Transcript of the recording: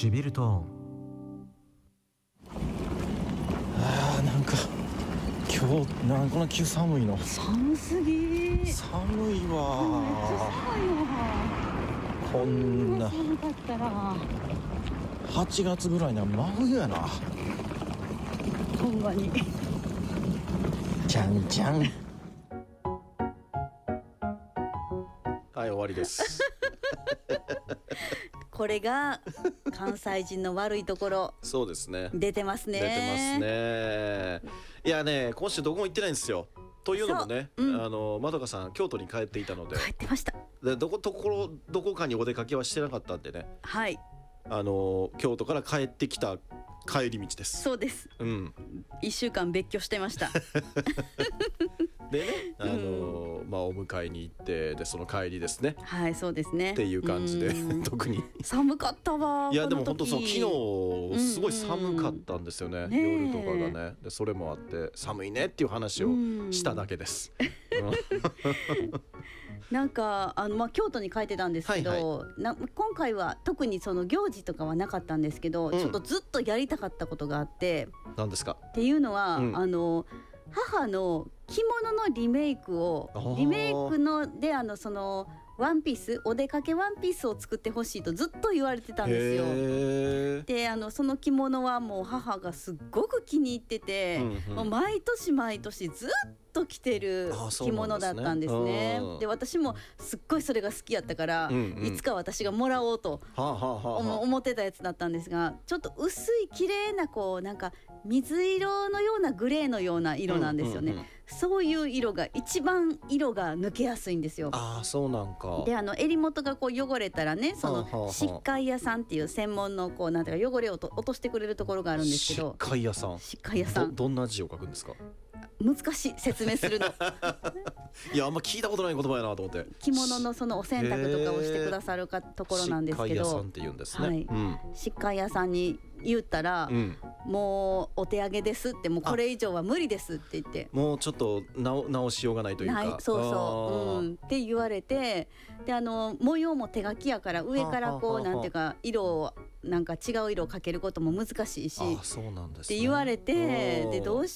シビルトーン。 なんか今日なんかこんな急寒いの。 寒すぎ。 寒いわ。 めっちゃ寒いわ。 こんな寒かったら 8月ぐらいには真冬やな。 ほんまに。 じゃんじゃん。はい、終わりです。 これが関西人の悪いところ。 そうですね。 出てますね。 出てますね。いやね、今週どこも行ってないんですよ。というのもね、まどかさん京都に帰っていたので。 帰ってました。 でどこかにお出かけはしてなかったんでね。 はい。 京都から帰ってきた帰り道です。 そうです。1週間別居してました。 でね、お迎えに行ってでその帰りですね。 はい、そうですね。 っていう感じで特に寒かったわ。 いやでも本当そう、昨日すごい寒かったんですよね、夜とかがね。でそれもあって寒いねっていう話をしただけです。 なんか京都に帰ってたんですけど、今回は特にその行事とかはなかったんですけど、ちょっとずっとやりたかったことがあって。 何ですか？ っていうのは、母の着物のリメイクのでそのワンピース、お出かけワンピースを作ってほしいとずっと言われてたんですよ。でその着物はもう母がすっごく気に入ってて、もう毎年毎年ずっと着てる着物だったんですね。で私もすっごいそれが好きやったから、いつか私がもらおうと思ってたやつだったんですが、ちょっと薄い綺麗ななんか水色のようなグレーのような色なんですよね。そういう色が一番色が抜けやすいんですよ。 そうなんか。 で襟元が汚れたらね、その漆喰屋さんっていう専門のなんていうか汚れを落としてくれるところがあるんですけど。 漆喰屋さん。 漆喰屋さん。 どんな字を書くんですか？ 難しい、説明するの。 いやあんま聞いたことない言葉やなと思って。 着物のそのお洗濯とかをしてくださるところなんですけど、 漆喰屋さんって言うんですね。 はい、漆喰屋さんに言ったら、もうお手上げですって、もうこれ以上は無理ですって言って、 もうちょっと直しようがないというか。 って言われて、で模様も手書きやから上からなんていうか色をなんか違う色をかけることも難しいしって言われて、でどうし